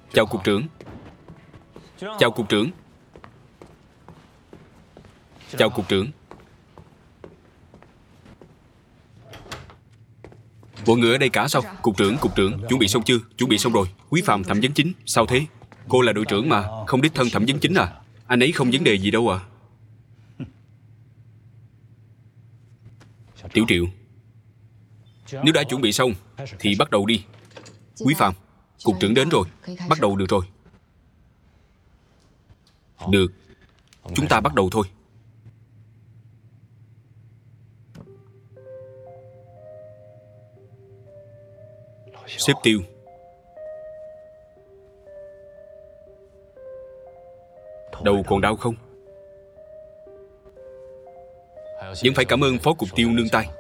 Chào cục trưởng. Chào cục trưởng. Chào cục trưởng. Mọi người ở đây cả sao? Cục trưởng, chuẩn bị xong chưa? Chuẩn bị xong rồi. Quý Phạm, Thẩm Vấn Chính, sao thế? Cô là đội trưởng mà, không đích thân Thẩm Vấn Chính à? Anh ấy không vấn đề gì đâu à? Tiểu Triệu, nếu đã chuẩn bị xong thì bắt đầu đi. Quý Phạm, cục trưởng đến rồi, bắt đầu được rồi. Được, chúng ta bắt đầu thôi. Sếp Tiêu, đầu còn đau không? Vẫn phải cảm ơn Phó Cục Tiêu nương tay.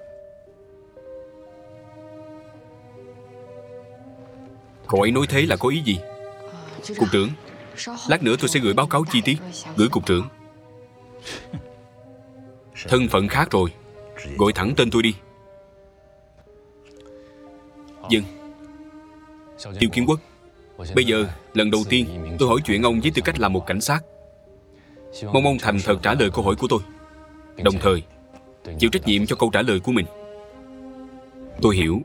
Cậu ấy nói thế là có ý gì? Cục trưởng, lát nữa tôi sẽ gửi báo cáo chi tiết. Gửi cục trưởng. Thân phận khác rồi, gọi thẳng tên tôi đi. Vâng. Tiêu Kiến Quốc, bây giờ lần đầu tiên tôi hỏi chuyện ông với tư cách là một cảnh sát. Mong ông thành thật trả lời câu hỏi của tôi, đồng thời chịu trách nhiệm cho câu trả lời của mình. Tôi hiểu.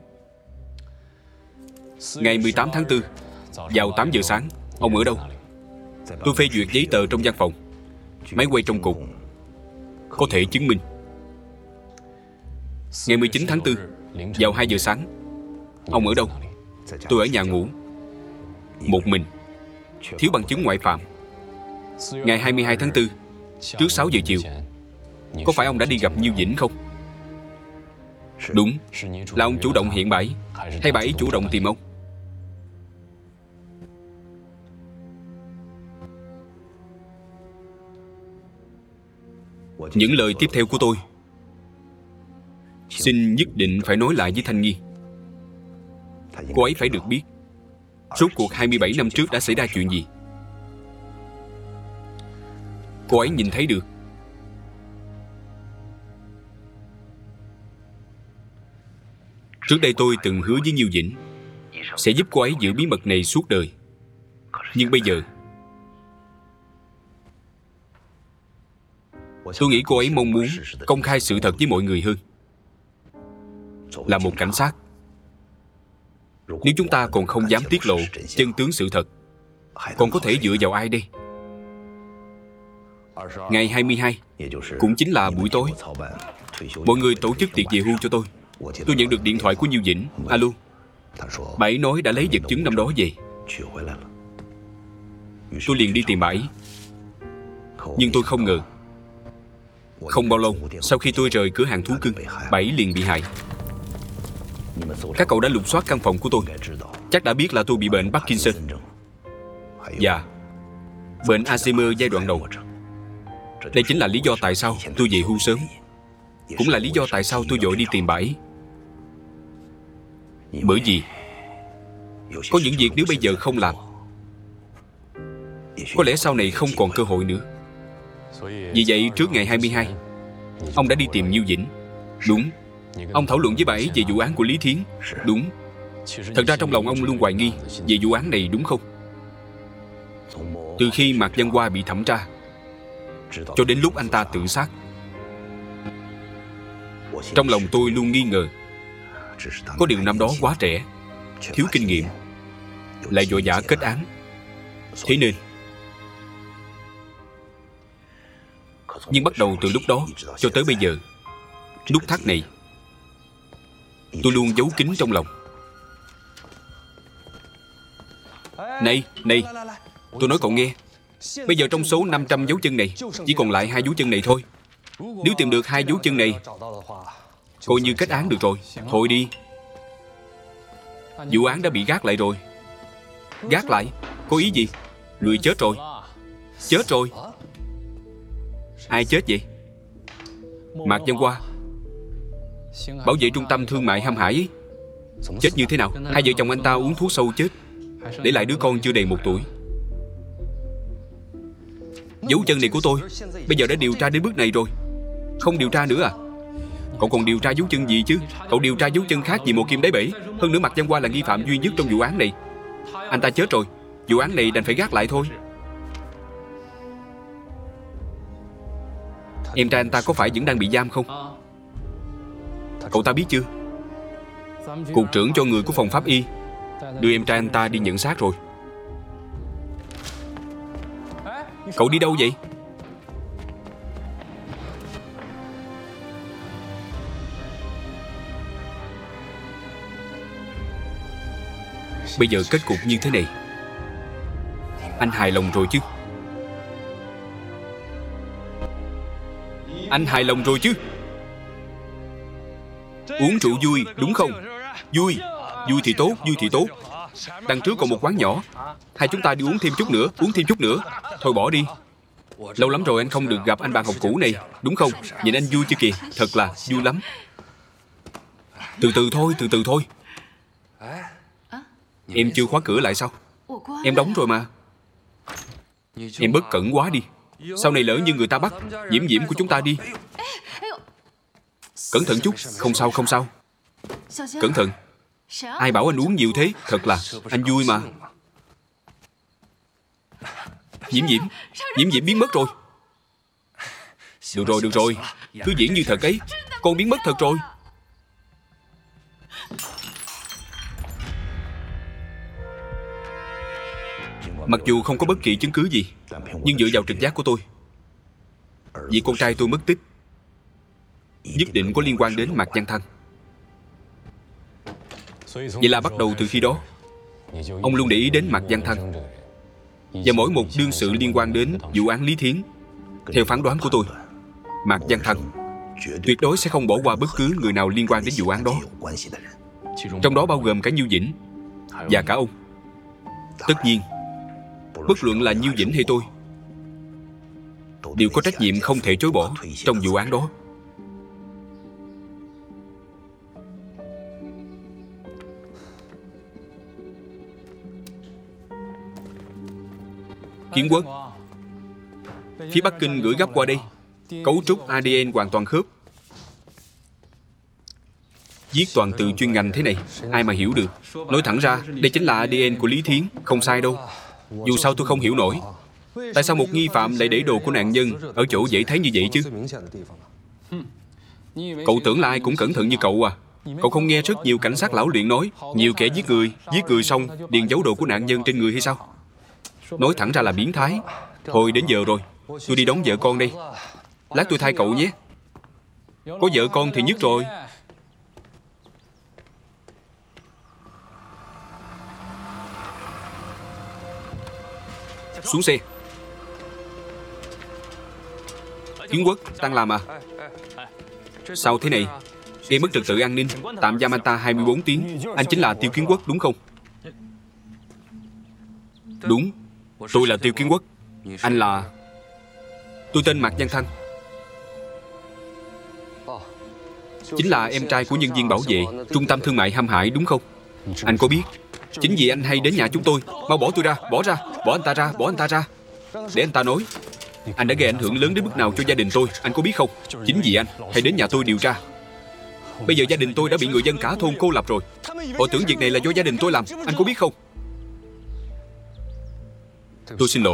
Ngày 18 tháng 4 vào 8 giờ sáng, ông ở đâu? Tôi phê duyệt giấy tờ trong văn phòng. Máy quay trong cục có thể chứng minh. Ngày 19 tháng 4 vào 2 giờ sáng, ông ở đâu? Tôi ở nhà ngủ, một mình, thiếu bằng chứng ngoại phạm. Ngày 22 tháng 4 trước 6 giờ chiều, có phải ông đã đi gặp Nhiêu Dĩnh không? Đúng. Là ông chủ động hiện bãi hay bà ấy chủ động tìm ông? Những lời tiếp theo của tôi xin nhất định phải nói lại với Thanh Nghi. Cô ấy phải được biết rốt cuộc 27 năm trước đã xảy ra chuyện gì. Cô ấy nhìn thấy được. Trước đây tôi từng hứa với Nhiêu Dĩnh sẽ giúp cô ấy giữ bí mật này suốt đời. Nhưng bây giờ tôi nghĩ cô ấy mong muốn công khai sự thật với mọi người hơn. Là một cảnh sát, nếu chúng ta còn không dám tiết lộ chân tướng sự thật, còn có thể dựa vào ai đây? Ngày 22 cũng chính là buổi tối, mọi người tổ chức tiệc về hưu cho tôi. Tôi nhận được điện thoại của Nhiêu Dĩnh. Alo. Bà ấy nói đã lấy vật chứng năm đó về. Tôi liền đi tìm bà ấy. Nhưng tôi không ngờ, không bao lâu sau khi tôi rời cửa hàng thú cưng, bà ấy liền bị hại. Các cậu đã lục soát căn phòng của tôi, chắc đã biết là tôi bị bệnh Parkinson. Dạ, bệnh Alzheimer giai đoạn đầu. Đây chính là lý do tại sao tôi về hưu sớm, cũng là lý do tại sao tôi vội đi tìm bà ấy. Bởi vì có những việc nếu bây giờ không làm, có lẽ sau này không còn cơ hội nữa. Vì vậy trước ngày 22, ông đã đi tìm Nhiêu Dĩnh. Đúng. Ông thảo luận với bà ấy về vụ án của Lý Thiến. Đúng. Thật ra trong lòng ông luôn hoài nghi về vụ án này, đúng không? Từ khi Mạc Văn Hoa bị thẩm tra cho đến lúc anh ta tự sát, trong lòng tôi luôn nghi ngờ. Có điều năm đó quá trẻ, thiếu kinh nghiệm, lại vội vã kết án. Thế nên nhưng bắt đầu từ lúc đó cho tới bây giờ, nút thắt này tôi luôn giấu kín trong lòng. Này, tôi nói cậu nghe. Bây giờ trong số 500 dấu chân này, chỉ còn lại 2 dấu chân này thôi. Nếu tìm được 2 dấu chân này, coi như kết án được rồi. Thôi đi. Vụ án đã bị gác lại rồi. Gác lại? Có ý gì? Người chết rồi. Chết rồi? Ai chết vậy? Mạc Văn Hoa, bảo vệ trung tâm thương mại Hăm Hải ấy. Chết như thế nào? 2 vợ chồng anh ta uống thuốc sâu chết, để lại đứa con chưa đầy 1 tuổi. Dấu chân này của tôi bây giờ đã điều tra đến bước này rồi. Không điều tra nữa à? Cậu còn điều tra dấu chân gì chứ? Cậu điều tra dấu chân khác gì Mộ Kim Đáy Bể. Hơn nữa Mạc Văn Hoa là nghi phạm duy nhất trong vụ án này. Anh ta chết rồi, Vụ án này đành phải gác lại thôi. Em trai anh ta có phải vẫn đang bị giam không? Cậu ta biết chưa? Cục trưởng cho người của phòng pháp y đưa em trai anh ta đi nhận xác rồi. Cậu đi đâu vậy? Bây giờ kết cục như thế này, anh hài lòng rồi chứ? Anh hài lòng rồi chứ? Uống rượu vui, đúng không? Vui, vui thì tốt, vui thì tốt. Đằng trước còn một quán nhỏ, hai chúng ta đi uống thêm chút nữa, uống thêm chút nữa. Thôi bỏ đi. Lâu lắm rồi anh không được gặp anh bạn học cũ này, đúng không? Nhìn anh vui chưa kìa, thật là vui lắm. Từ từ thôi, từ từ thôi. Em chưa khóa cửa lại sao? Em đóng rồi mà. Em bất cẩn quá đi. Sau này lỡ như người ta bắt Diễm Diễm của chúng ta đi. Cẩn thận chút. Không sao, không sao. Cẩn thận. Ai bảo anh uống nhiều thế? Thật là anh vui mà. Diễm Diễm, Diễm Diễm biến mất rồi. Được rồi, được rồi. Cứ diễn như thật ấy. Con biến mất thật rồi. Mặc dù không có bất kỳ chứng cứ gì, nhưng dựa vào trực giác của tôi, vì con trai tôi mất tích nhất định có liên quan đến Mạc Văn Thăng. Vậy là bắt đầu từ khi đó, ông luôn để ý đến Mạc Văn Thăng và mỗi một đương sự liên quan đến vụ án Lý Thiến. Theo phán đoán của tôi, Mạc Văn Thăng tuyệt đối sẽ không bỏ qua bất cứ người nào liên quan đến vụ án đó, trong đó bao gồm cả Nhiêu Dĩnh và cả ông. Tất nhiên, bất luận là Nhiêu Dĩnh hay tôi đều có trách nhiệm không thể chối bỏ trong vụ án đó. Kiến Quốc, phía Bắc Kinh gửi gấp qua đây. Cấu trúc ADN hoàn toàn khớp. Viết toàn từ chuyên ngành thế này, ai mà hiểu được. Nói thẳng ra, đây chính là ADN của Lý Thiến, không sai đâu. Dù sao tôi không hiểu nổi, tại sao một nghi phạm lại để đồ của nạn nhân ở chỗ dễ thấy như vậy chứ? Cậu tưởng là ai cũng cẩn thận như cậu à? Cậu không nghe rất nhiều cảnh sát lão luyện nói nhiều kẻ giết người xong điền dấu đồ của nạn nhân trên người hay sao? Nói thẳng ra là biến thái. Thôi đến giờ rồi, tôi đi đón vợ con đây. Lát tôi thay cậu nhé. Có vợ con thì nhất rồi. Xuống xe. Kiến Quốc, tăng làm à? Sao thế này? Gây mất trật tự an ninh, tạm giam anh ta 24 tiếng. Anh chính là Tiêu Kiến Quốc đúng không? Đúng, tôi là Tiêu Kiến Quốc. Anh là... Tôi tên Mạc Văn Thăng, chính là em trai của nhân viên bảo vệ trung tâm thương mại Ham Hải đúng không? Anh có biết, chính vì anh hay đến nhà chúng tôi. Mau bỏ tôi ra, bỏ ra, bỏ anh ta ra, bỏ anh ta ra. Để anh ta nói anh đã gây ảnh hưởng lớn đến mức nào cho gia đình tôi, anh có biết không? Chính vì anh hay đến nhà tôi điều tra. Bây giờ gia đình tôi đã bị người dân cả thôn cô lập rồi. Họ tưởng việc này là do gia đình tôi làm, anh có biết không? Tôi xin lỗi.